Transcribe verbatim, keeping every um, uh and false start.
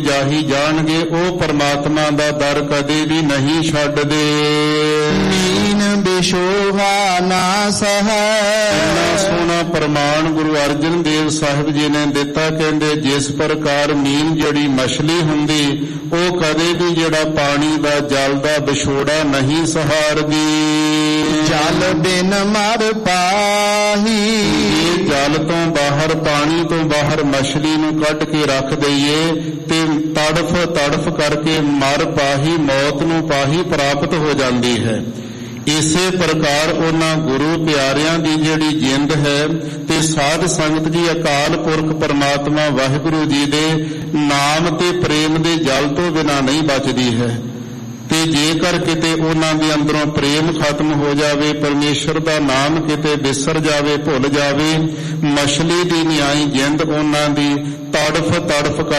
ਜਾਹੀ ਜਾਣਗੇ ਉਹ ਪਰਮਾਤਮਾ ਦਾ ਦਰ ਕਦੇ ਵੀ ਨਹੀਂ ਛੱਡਦੇ। ਨੀਨ ਬਿਸ਼ੋਹਾ ਨਾ ਸਹੈ। ਇੰਨਾ ਸੋਹਣਾ ਪ੍ਰਮਾਣ ਗੁਰੂ ਅਰਜਨ ਦੇਵ ਸਾਹਿਬ ਜੀ ਨੇ ਦਿੱਤਾ। ਕਹਿੰਦੇ ਜਿਸ ਪ੍ਰਕਾਰ ਨੀਨ ਜਿਹੜੀ ਮਛਲੀ ਹੁੰਦੀ ਉਹ ਕਦੇ ਵੀ ਜਿਹੜਾ ਪਾਣੀ ਦਾ ਜਲ ਦਾ ਵਿਛੋੜਾ ਨਹੀਂ ਸਹਾਰਦੀ। ਜਲ ਬਿਨ ਮਰ ਪਾਹੀ। ਇਹ ਜਲ ਤੋਂ ਬਾਹਰ ਪਾਣੀ ਤੋਂ ਬਾਹਰ ਮਛਲੀ ਨੂੰ ਕੱਢ ਕੇ ਰੱਖ ਦਈਏ ਤੇ ਤੜਫ ਤੜਫ ਕਰਕੇ ਮਰ ਪਾਹੀ, ਮੌਤ ਨੂੰ ਪਾਹੀ ਪ੍ਰਾਪਤ ਹੋ ਜਾਂਦੀ ਹੈ। ਇਸੇ ਪ੍ਰਕਾਰ ਉਹਨਾਂ ਗੁਰੂ ਪਿਆਰਿਆਂ ਦੀ ਜਿਹੜੀ ਜਿੰਦ ਹੈ ਤੇ ਸਾਧ ਸੰਗਤ ਜੀ ਅਕਾਲ ਪੁਰਖ ਪਰਮਾਤਮਾ ਵਾਹਿਗੁਰੂ ਜੀ ਦੇ ਨਾਮ ਤੇ ਪ੍ਰੇਮ ਦੇ ਜਲ ਤੋਂ ਬਿਨਾਂ ਨਹੀਂ ਬਚਦੀ ਹੈ। ਤੇ ਜੇਕਰ ਕਿਤੇ ਉਹਨਾਂ ਦੇ ਅੰਦਰੋਂ ਪ੍ਰੇਮ ਖਤਮ ਹੋ ਜਾਵੇ, ਪਰਮੇਸ਼ਰ ਦਾ ਨਾਮ ਕਿਤੇ ਵਿਸਰ ਜਾਵੇ, ਭੁੱਲ ਜਾਵੇ, ਮਛਲੀ ਦੀ ਨਿਆਈ ਜਿੰਦ ਉਹਨਾਂ ਦੀ ਤੜਫ ਤੜਫ